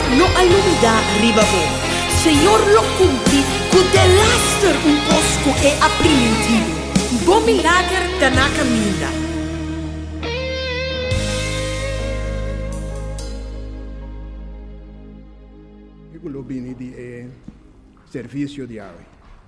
no alumida ribabo. Senhor lo cumpri, cu de laster un posco e aprimentivo. Bom milagre da na caminha. Eu vim de serviço diário.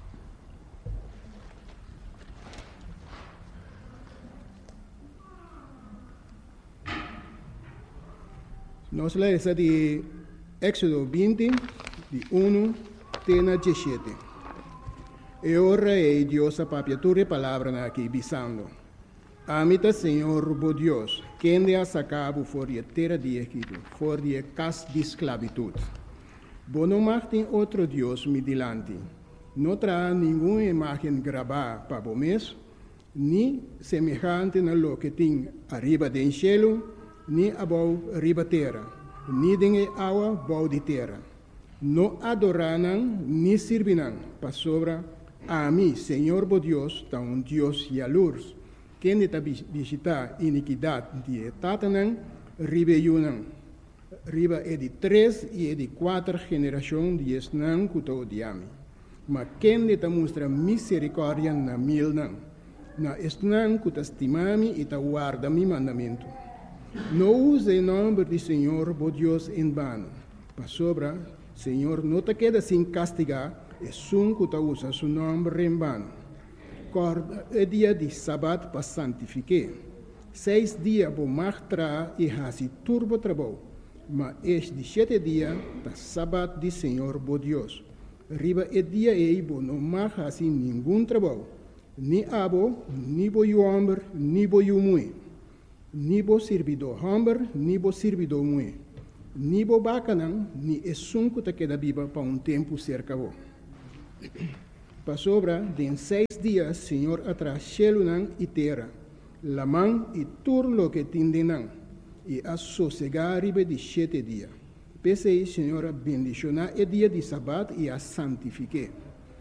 Nós lemos de Éxodo 20, de 1 até 17. E ora é Deus a papiatura palavra aqui, bisando. Amita Senhor, bo Deus, quem de a sacabo for de terra de Egito, for de casa de esclavitud. Bo não martem outro Deus me dilante. Não terá nenhuma imagem gravada para o mês, nem semejante na lo que tem arriba do cielo, nem abaixo arriba terra, nem de água abaixo de terra. Não adorarão, nem servirão para sobra a mim, Senhor bo Deus, tão Deus e a luz, quem está visitar iniquidade de Tatanã, ribeiunã. Riba é de 3 e é de 4 gerações de esnã que te odiame. Mas quem te mostra misericórdia na milnã, na esnã que te estimame e te guarda mi mandamento. Não use o nome do Senhor, bo Deus, em vano. Para sobra, Senhor, não te queda sem castigar, é sum que te usa seu nome em vano. Corda é dia de sábado para santificar. 6 dias vou martrar e hasi turbo trabalho. Mas este 7 dias, da sábado de Senhor, bo Deus. Riba é dia e não mais assim nenhum trabalho. Ni abo, ni bo homem, ni bo mulher. Ni bo servidor homem, ni bo servidor mulher. Ni bo bacanão, ni é sunco que queda viva para um tempo cerca bo. Para sobra, de 6 dias, Senhor atrás céu e terra. La mão e tudo lo que tindenão. E a sossegar riba de 7 dias. Pensei, Senhora, bendicionar o dia de sábado e a santificar.